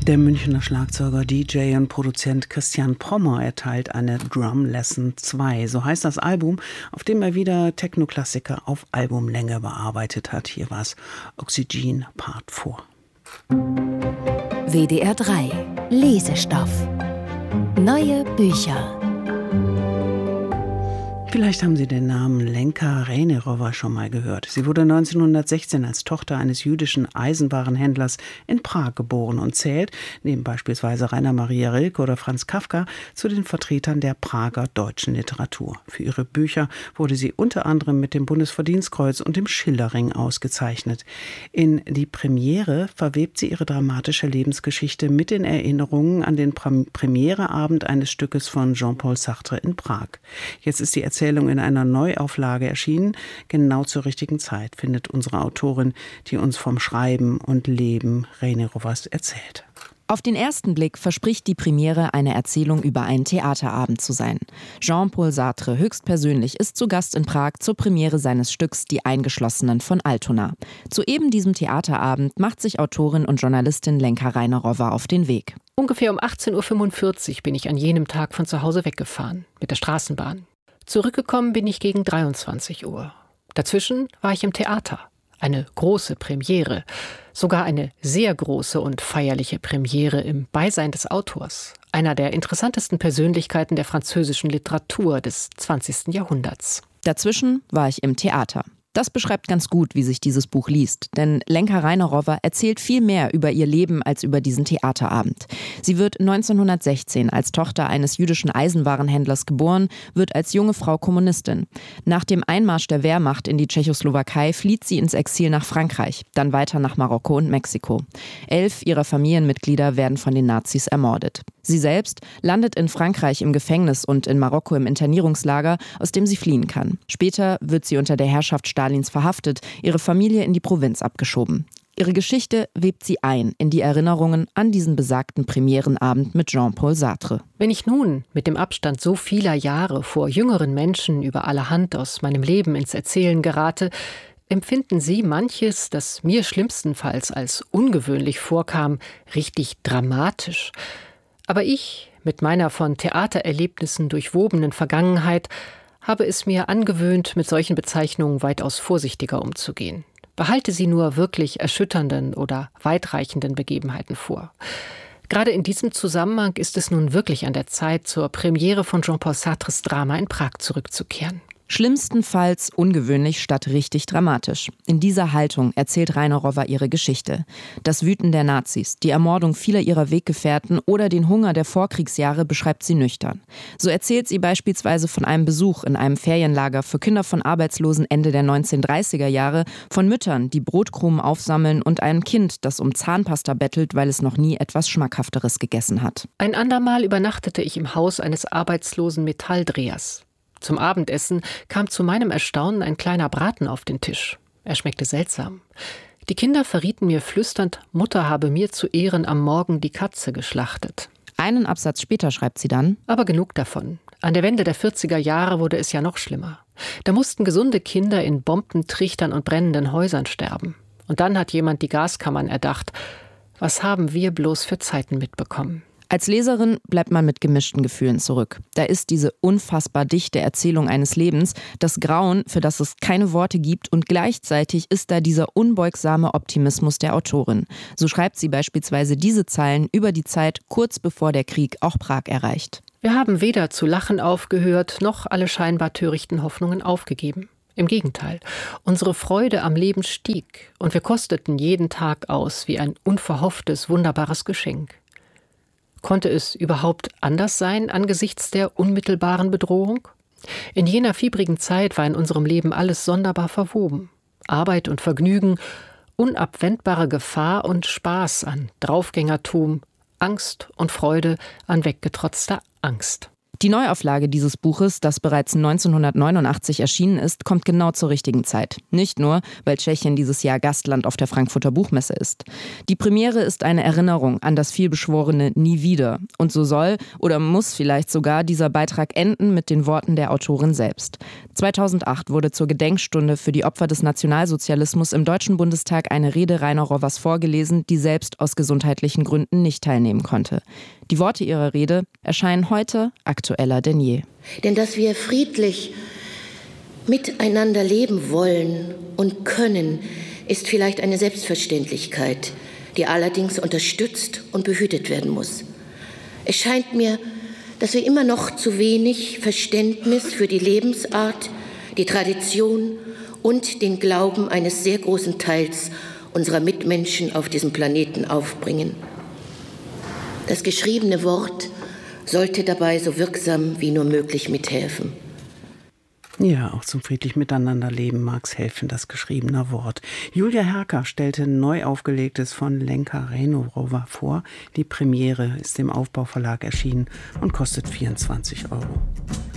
Der Münchner Schlagzeuger, DJ und Produzent Christian Prommer erteilt eine Drum Lesson 2. So heißt das Album, auf dem er wieder Techno-Klassiker auf Albumlänge bearbeitet hat. Hier war es Oxygen Part 4. WDR 3 Lesestoff. Neue Bücher. Vielleicht haben Sie den Namen Lenka Reinerowa schon mal gehört. Sie wurde 1916 als Tochter eines jüdischen Eisenwarenhändlers in Prag geboren und zählt, neben beispielsweise Rainer Maria Rilke oder Franz Kafka, zu den Vertretern der Prager deutschen Literatur. Für ihre Bücher wurde sie unter anderem mit dem Bundesverdienstkreuz und dem Schillerring ausgezeichnet. In Die Premiere verwebt sie ihre dramatische Lebensgeschichte mit den Erinnerungen an den Premiereabend eines Stückes von Jean-Paul Sartre in Prag. Jetzt ist die Erzählung in einer Neuauflage erschienen. Genau zur richtigen Zeit findet unsere Autorin, die uns vom Schreiben und Leben Reinerowas erzählt. Auf den ersten Blick verspricht die Premiere, eine Erzählung über einen Theaterabend zu sein. Jean-Paul Sartre höchstpersönlich ist zu Gast in Prag zur Premiere seines Stücks Die Eingeschlossenen von Altona. Zu eben diesem Theaterabend macht sich Autorin und Journalistin Lenka Reinerowa auf den Weg. Ungefähr um 18.45 Uhr bin ich an jenem Tag von zu Hause weggefahren, mit der Straßenbahn. Zurückgekommen bin ich gegen 23 Uhr. Dazwischen war ich im Theater. Eine große Premiere, sogar eine sehr große und feierliche Premiere im Beisein des Autors, einer der interessantesten Persönlichkeiten der französischen Literatur des 20. Jahrhunderts. Dazwischen war ich im Theater. Das beschreibt ganz gut, wie sich dieses Buch liest. Denn Lenka Reinerowa erzählt viel mehr über ihr Leben als über diesen Theaterabend. Sie wird 1916 als Tochter eines jüdischen Eisenwarenhändlers geboren, wird als junge Frau Kommunistin. Nach dem Einmarsch der Wehrmacht in die Tschechoslowakei flieht sie ins Exil nach Frankreich, dann weiter nach Marokko und Mexiko. 11 ihrer Familienmitglieder werden von den Nazis ermordet. Sie selbst landet in Frankreich im Gefängnis und in Marokko im Internierungslager, aus dem sie fliehen kann. Später wird sie unter der Herrschaft Stalins verhaftet, ihre Familie in die Provinz abgeschoben. Ihre Geschichte webt sie ein in die Erinnerungen an diesen besagten Premierenabend mit Jean-Paul Sartre. Wenn ich nun mit dem Abstand so vieler Jahre vor jüngeren Menschen über allerhand aus meinem Leben ins Erzählen gerate, empfinden Sie manches, das mir schlimmstenfalls als ungewöhnlich vorkam, richtig dramatisch. Aber ich, mit meiner von Theatererlebnissen durchwobenen Vergangenheit, habe es mir angewöhnt, mit solchen Bezeichnungen weitaus vorsichtiger umzugehen. Behalte sie nur wirklich erschütternden oder weitreichenden Begebenheiten vor. Gerade in diesem Zusammenhang ist es nun wirklich an der Zeit, zur Premiere von Jean-Paul Sartres Drama in Prag zurückzukehren. Schlimmstenfalls ungewöhnlich statt richtig dramatisch. In dieser Haltung erzählt Reinerowa ihre Geschichte. Das Wüten der Nazis, die Ermordung vieler ihrer Weggefährten oder den Hunger der Vorkriegsjahre beschreibt sie nüchtern. So erzählt sie beispielsweise von einem Besuch in einem Ferienlager für Kinder von Arbeitslosen Ende der 1930er Jahre, von Müttern, die Brotkrumen aufsammeln und einem Kind, das um Zahnpasta bettelt, weil es noch nie etwas Schmackhafteres gegessen hat. Ein andermal übernachtete ich im Haus eines arbeitslosen Metalldrehers. Zum Abendessen kam zu meinem Erstaunen ein kleiner Braten auf den Tisch. Er schmeckte seltsam. Die Kinder verrieten mir flüsternd, Mutter habe mir zu Ehren am Morgen die Katze geschlachtet. Einen Absatz später schreibt sie dann: Aber genug davon. An der Wende der 40er Jahre wurde es ja noch schlimmer. Da mussten gesunde Kinder in Bombentrichtern und brennenden Häusern sterben. Und dann hat jemand die Gaskammern erdacht. Was haben wir bloß für Zeiten mitbekommen? Als Leserin bleibt man mit gemischten Gefühlen zurück. Da ist diese unfassbar dichte Erzählung eines Lebens, das Grauen, für das es keine Worte gibt, und gleichzeitig ist da dieser unbeugsame Optimismus der Autorin. So schreibt sie beispielsweise diese Zeilen über die Zeit kurz bevor der Krieg auch Prag erreicht. Wir haben weder zu lachen aufgehört, noch alle scheinbar törichten Hoffnungen aufgegeben. Im Gegenteil, unsere Freude am Leben stieg und wir kosteten jeden Tag aus wie ein unverhofftes, wunderbares Geschenk. Konnte es überhaupt anders sein angesichts der unmittelbaren Bedrohung? In jener fiebrigen Zeit war in unserem Leben alles sonderbar verwoben. Arbeit und Vergnügen, unabwendbare Gefahr und Spaß an Draufgängertum, Angst und Freude an weggetrotzter Angst. Die Neuauflage dieses Buches, das bereits 1989 erschienen ist, kommt genau zur richtigen Zeit. Nicht nur, weil Tschechien dieses Jahr Gastland auf der Frankfurter Buchmesse ist. Die Premiere ist eine Erinnerung an das vielbeschworene Nie wieder. Und so soll oder muss vielleicht sogar dieser Beitrag enden mit den Worten der Autorin selbst. 2008 wurde zur Gedenkstunde für die Opfer des Nationalsozialismus im Deutschen Bundestag eine Rede Rainer Rovers vorgelesen, die selbst aus gesundheitlichen Gründen nicht teilnehmen konnte. Die Worte ihrer Rede erscheinen heute aktueller denn je. Denn dass wir friedlich miteinander leben wollen und können, ist vielleicht eine Selbstverständlichkeit, die allerdings unterstützt und behütet werden muss. Es scheint mir, dass wir immer noch zu wenig Verständnis für die Lebensart, die Tradition und den Glauben eines sehr großen Teils unserer Mitmenschen auf diesem Planeten aufbringen. Das geschriebene Wort sollte dabei so wirksam wie nur möglich mithelfen. Ja, auch zum friedlich Miteinanderleben mag's helfen, das geschriebene Wort. Julia Herker stellte neu aufgelegtes von Lenka Rejnorová vor. Die Premiere ist im Aufbau Verlag erschienen und kostet 24 €.